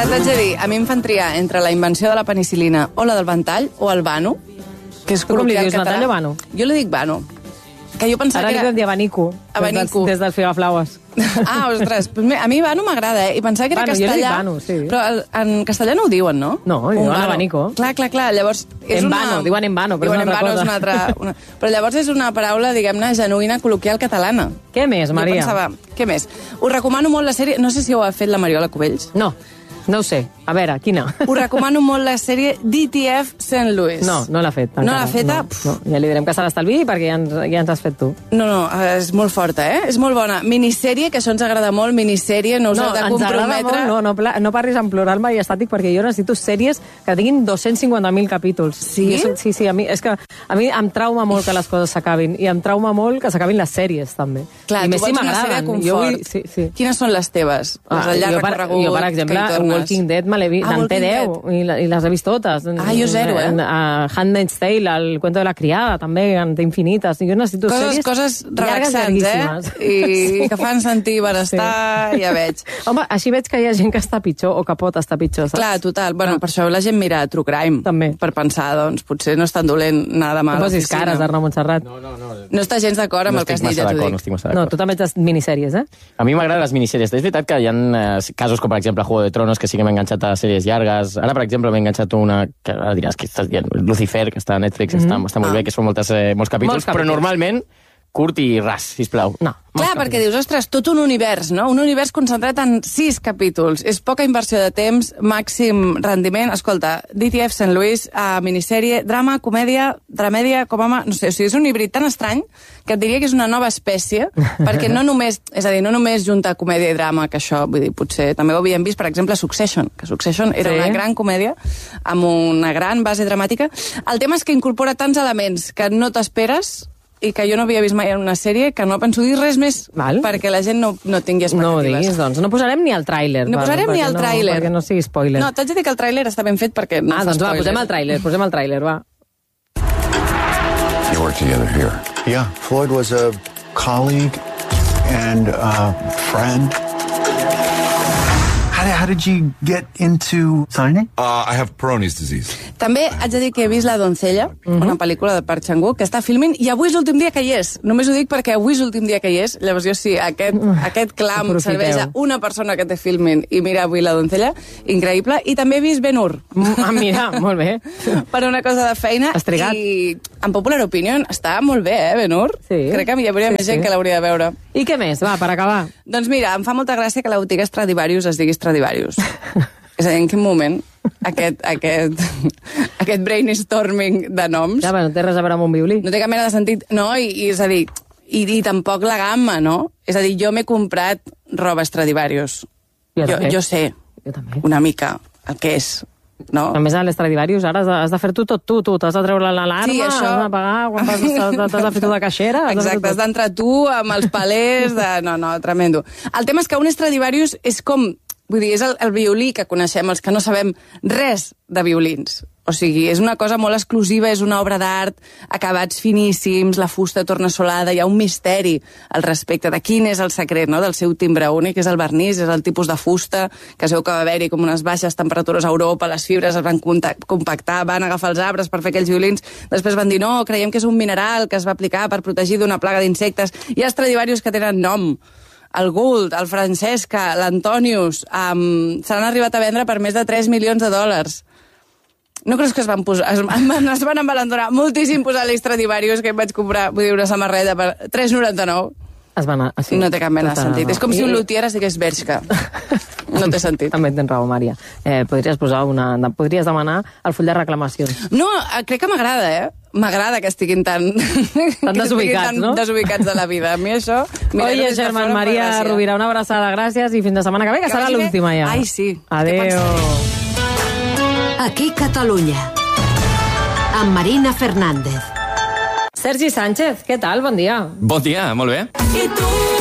T'haig de dir, a mi em fan triar entre la invenció de la penicilina o la del ventall o el vano, que és Tu com li col·loquial dius, català. ventall o vano? Jo li dic vano. Que jo pensava Ara li que vam dir abanico. Abanico. Des del Figaflaues. Ah, ostres, pues a mi vano m'agrada, I pensava que era Vano, jo li castellà. dic vano, sí. Però en castellà no ho diuen, no? No, Un diuen vano. abanico. Clar, llavors... És En vano, diuen en vano, però diuen és una altra en vano, cosa. és una altra... Però llavors és una paraula, diguem-ne, genuïna, col·loquial catalana. Què més, Maria? Jo pensava, què més? Us recomano molt la sèrie... No sé si ho ha fet la Mariola Cubells. No ho sé. A veure, quina? Us recomano molt la sèrie DTF St. Louis. No l'ha fet. No l'ha feta? No. Ja li direm que se l'estalvi perquè ja ens has fet tu. No, és molt forta, És molt bona. Minissèrie, que això ens agrada molt, minissèrie, no us heu de comprometre. No parlis en plural majestàtic perquè jo necessito sèries que tinguin 250.000 capítols. Sí? Sí, a mi em trauma molt que les coses s'acabin i em trauma molt que s'acabin les sèries, també. Clar, I tu més si vols una sèrie de m'agraden. confort. Sí. Quines són les teves? Les de llarg recorregut, jo, per exemple, Walking Dead me l'he vist, en T10, i les he vist totes. Jo zero, Handmaid's Tale, el Cuento de la criada, també, en té infinites. Jo necessito sèries coses llargues, relaxants, I que fan sentir benestar, ja veig. Home, així veig que hi ha gent que està pitjor o que pot estar pitjor, saps? Clar, total. Bueno, per això la gent mira True Crime. També. Per pensar, doncs, potser no és tan dolent anar demà a No posis l'oficina. cares, Arnau Montserrat. No està gens d'acord amb el que has dit, ja t'ho dic. No estic massa d'acord. No, tu també ets minissèries, A mi m'agraden les minissèries. És veritat que hi ha casos com, per exemple, Juego de Tronos, que sí que m'he enganxat a sèries llargues. Ara, per exemple, m'he enganxat a una que ara diràs que estàs dient, Lucifer, que està a Netflix, està molt bé, que són molts capítols, però normalment curt i ras, sisplau. No. Clar, perquè dius, ostres, tot un univers, no? Un univers concentrat en 6 capítols. És poca inversió de temps, màxim rendiment. Escolta, DTF St. Louis, minissèrie, drama, comèdia, dramèdia, com a... No sé, o sigui, és un híbrid tan estrany que et diria que és una nova espècie, perquè no només junta comèdia i drama, que això, vull dir, potser també ho havíem vist, per exemple, Succession, que Succession era una gran comèdia amb una gran base dramàtica. El tema és que incorpora tants elements que no t'esperes i que jo no havia vist mai en una sèrie, que no penso dir res més, perquè la gent no tingui expectatives. No ho diguis, doncs. No posarem ni el tràiler. No posarem ni el tràiler. Perquè no sigui spoiler. No, t'haig de dir que el tràiler està ben fet perquè no fa doncs va, spoilers. posem el tràiler, va. You work together here. Yeah, Floyd was a colleague and a friend. How did you get into signing? I have Peyronie's disease. També haig de dir que he vist La doncella, una pel·lícula de Park Chan-wook, que està filming, i avui és l'últim dia que hi és. Només ho dic perquè avui és l'últim dia que hi és. Llavors jo sí, aquest clam serveix a una persona que té filming i mira avui La doncella, increïble. I també he vist Ben-Hur. Mira, molt bé. Per una cosa de feina. Has trigat. I en Popular Opinion està molt bé, Ben-Hur? Sí. Crec que hi hauria més gent que l'hauria de veure. I què més? Va, per acabar. Doncs mira, em fa molta gràcia que la botiga Stradivarius es digui Stradivarius. És a dir, en quin moment aquest brainstorming de noms... Ja, no té res a veure amb un violí. No té cap mena de sentit, no? I és a dir, i tampoc la gamma, no? És a dir, jo m'he comprat roba Stradivarius. Jo sé una mica el que és, no? A més, a l'Stradivarius ara has de fer-t'ho tot tu. T'has de treure l'alarma, Sí, això... has de pagar, t'has de fer tot de caixera... Exacte, has d'entrar tu amb els palers de... No, tremendo. El tema és que un Stradivarius és com... Vull dir, és el violí que coneixem, els que no sabem res de violins. O sigui, és una cosa molt exclusiva, és una obra d'art, acabats finíssims, la fusta tornassolada, hi ha un misteri al respecte de quin és el secret, no?, del seu timbre únic, és el vernís, és el tipus de fusta, que es veu que va haver-hi com unes baixes temperatures a Europa, les fibres es van compactar, van agafar els arbres per fer aquells violins, després van dir, no, creiem que és un mineral que es va aplicar per protegir d'una plaga d'insectes. Hi ha Stradivarius que tenen nom, el Gould, el Francesca, l'Antonius, se l'han arribat a vendre per més de 3 milions de dòlars. No creus que es van embalandonar moltíssim posar l'Stradivarius, que em vaig comprar, vull dir, una samarreta per 3,99? Sí. No té cap mena de sentit. És com si un luthier es digués Bershka. No té sentit. També tens raó, Maria. Podries demanar el full de reclamacions. No, crec que m'agrada, M'agrada que estiguin tan desubicats, no? Desubicats de la vida. A mi això... Oye, Germán, Maria Rovira, una abraçada, gràcies, i fins de setmana que ve, que serà l'última ja. Ai, sí. Adéu. Aquí Catalunya. Amb Marina Fernández. Sergi Sánchez, què tal? Bon dia. Bon dia, molt bé. I tu?